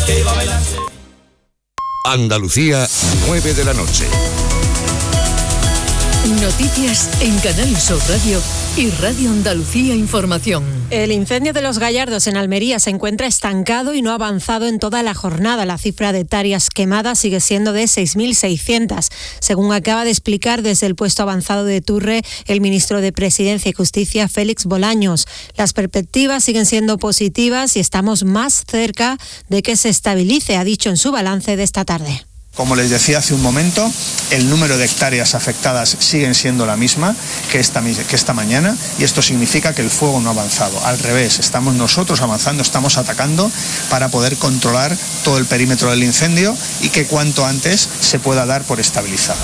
Andalucía, 9 de la noche. Noticias en Canal Sur Radio y Radio Andalucía Información. El incendio de Los Gallardos en Almería se encuentra estancado y no ha avanzado en toda la jornada. La cifra de hectáreas quemadas sigue siendo de 6.600, según acaba de explicar desde el puesto avanzado de Turre el ministro de Presidencia y Justicia, Félix Bolaños. Las perspectivas siguen siendo positivas y estamos más cerca de que se estabilice, ha dicho en su balance de esta tarde. Como les decía hace un momento, el número de hectáreas afectadas siguen siendo la misma que esta mañana, y esto significa que el fuego no ha avanzado. Al revés, estamos nosotros avanzando, estamos atacando para poder controlar todo el perímetro del incendio y que cuanto antes se pueda dar por estabilizado.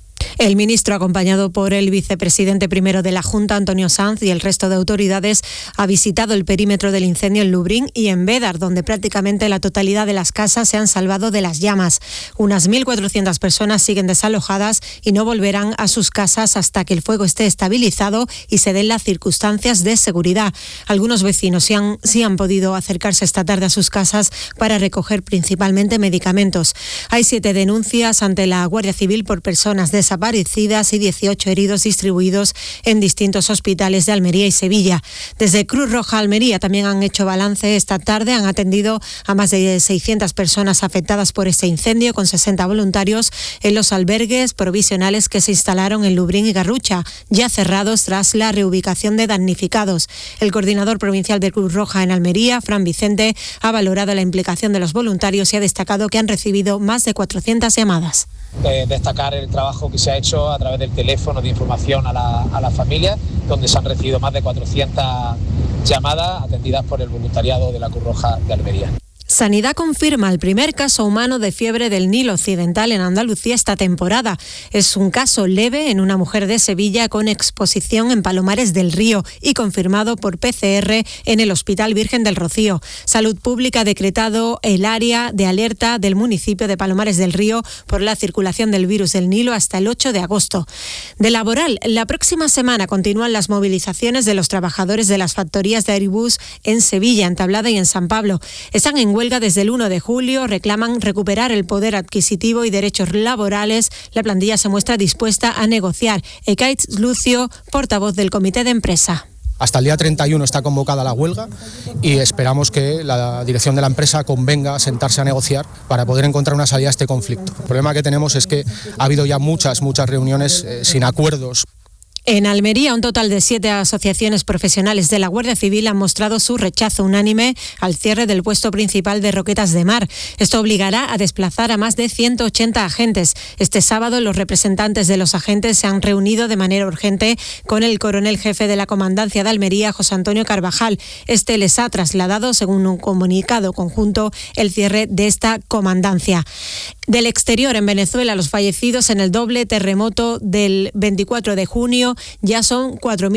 El ministro, acompañado por el vicepresidente primero de la Junta, Antonio Sanz, y el resto de autoridades, ha visitado el perímetro del incendio en Lubrín y en Bédar, donde prácticamente la totalidad de las casas se han salvado de las llamas. Unas 1.400 personas siguen desalojadas y no volverán a sus casas hasta que el fuego esté estabilizado y se den las circunstancias de seguridad. Algunos vecinos sí han podido acercarse esta tarde a sus casas para recoger principalmente medicamentos. Hay 7 denuncias ante la Guardia Civil por personas desaparecidas y 18 heridos distribuidos en distintos hospitales de Almería y Sevilla. Desde Cruz Roja Almería también han hecho balance esta tarde, han atendido a más de 600 personas afectadas por este incendio, con 60 voluntarios en los albergues provisionales que se instalaron en Lubrín y Garrucha, ya cerrados tras la reubicación de damnificados. El coordinador provincial de Cruz Roja en Almería, Fran Vicente, ha valorado la implicación de los voluntarios y ha destacado que han recibido más de 400 llamadas. Destacar el trabajo que se ha hecho a través del teléfono de información a la familia, donde se han recibido más de 400 llamadas atendidas por el voluntariado de la Cruz Roja de Almería. Sanidad confirma el primer caso humano de fiebre del Nilo Occidental en Andalucía esta temporada. Es un caso leve en una mujer de Sevilla con exposición en Palomares del Río y confirmado por PCR en el Hospital Virgen del Rocío. Salud Pública ha decretado el área de alerta del municipio de Palomares del Río por la circulación del virus del Nilo hasta el 8 de agosto. De laboral, la próxima semana continúan las movilizaciones de los trabajadores de las factorías de Airbus en Sevilla, en Tablada y en San Pablo. Están en huelga desde el 1 de julio, reclaman recuperar el poder adquisitivo y derechos laborales. La plantilla se muestra dispuesta a negociar. Ekaitz Lucio, portavoz del comité de empresa. Hasta el día 31 está convocada la huelga y esperamos que la dirección de la empresa convenga a sentarse a negociar para poder encontrar una salida a este conflicto. El problema que tenemos es que ha habido ya muchas reuniones sin acuerdos. En Almería, un total de 7 asociaciones profesionales de la Guardia Civil han mostrado su rechazo unánime al cierre del puesto principal de Roquetas de Mar. Esto obligará a desplazar a más de 180 agentes. Este sábado, los representantes de los agentes se han reunido de manera urgente con el coronel jefe de la Comandancia de Almería, José Antonio Carvajal. Este les ha trasladado, según un comunicado conjunto, el cierre de esta comandancia. Del exterior, en Venezuela, los fallecidos en el doble terremoto del 24 de junio ya son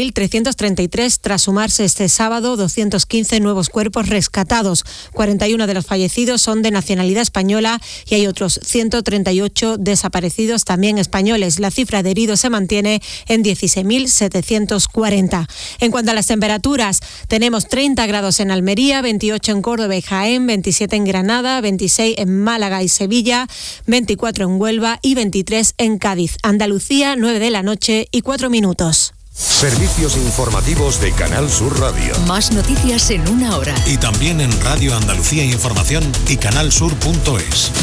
4.333, tras sumarse este sábado 215 nuevos cuerpos rescatados. 41 de los fallecidos son de nacionalidad española y hay otros 138 desaparecidos también españoles. La cifra de heridos se mantiene en 16.740. En cuanto a las temperaturas, tenemos 30 grados en Almería, 28 en Córdoba y Jaén, 27 en Granada, 26 en Málaga y Sevilla, 24 en Huelva y 23 en Cádiz. Andalucía, 9 de la noche y 4 minutos. Servicios informativos de Canal Sur Radio. Más noticias en una hora. Y también en Radio Andalucía Información y canalsur.es.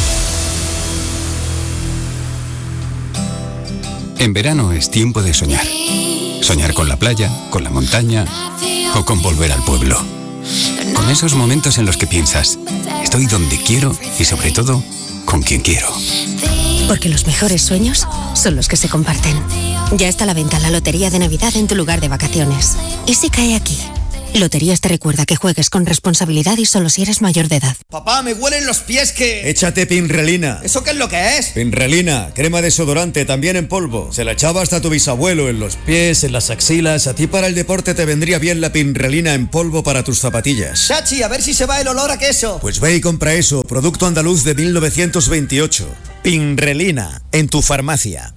En verano es tiempo de soñar. Soñar con la playa, con la montaña o con volver al pueblo. Con esos momentos en los que piensas, estoy donde quiero y sobre todo, con quien quiero. Porque los mejores sueños son los que se comparten. Ya está a la venta la Lotería de Navidad en tu lugar de vacaciones. ¿Y si cae aquí? Loterías te recuerda que juegues con responsabilidad y solo si eres mayor de edad. Papá, me huelen los pies que... Échate Pinrelina. ¿Eso qué es lo que es? Pinrelina, crema desodorante, también en polvo. Se la echaba hasta tu bisabuelo en los pies, en las axilas. A ti para el deporte te vendría bien la Pinrelina en polvo para tus zapatillas. Chachi, a ver si se va el olor a queso. Pues ve y compra eso, producto andaluz de 1928. Pinrelina, en tu farmacia.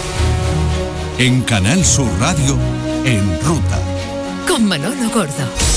En Canal Sur Radio, En Ruta. Con Manolo Gordo.